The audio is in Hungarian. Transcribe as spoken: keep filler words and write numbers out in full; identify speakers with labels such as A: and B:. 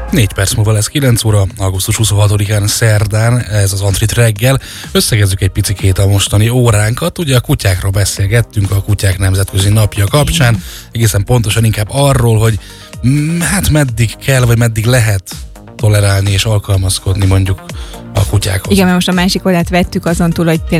A: Négy perc múlva lesz kilenc óra, augusztus huszonhatodikán szerdán, ez az Antrit reggel. Összegezzük egy picikét a mostani óránkat. Ugye a kutyákról beszélgettünk a Kutyák Nemzetközi Napja kapcsán, egészen pontosan inkább arról, hogy mm, hát meddig kell, vagy meddig lehet tolerálni és alkalmazkodni mondjuk a kutyákhoz.
B: Igen, mert most a másik oldalt vettük azon túl, hogy